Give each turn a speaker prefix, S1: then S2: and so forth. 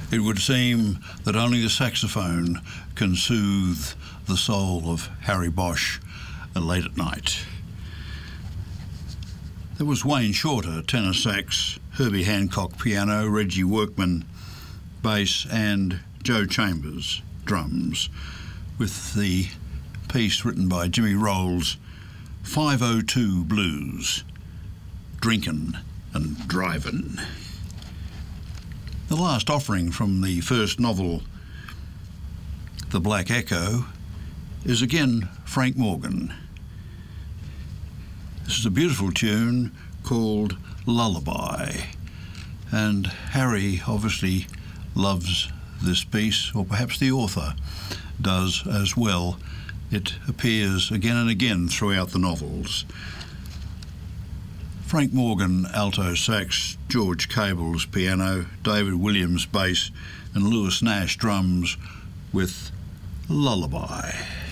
S1: It would seem that only the saxophone can soothe the soul of Harry Bosch late at night. There was Wayne Shorter, tenor sax, Herbie Hancock piano, Reggie Workman bass, and Joe Chambers drums, with the piece written by Jimmy Rolls, 502 Blues, Drinkin' and Drivin'. The last offering from the first novel, The Black Echo, is again Frank Morgan. This is a beautiful tune called Lullaby, and Harry obviously loves this piece, or perhaps the author does as well. It appears again and again throughout the novels. Frank Morgan alto sax, George Cable's piano, David Williams bass, and Lewis Nash drums with Lullaby.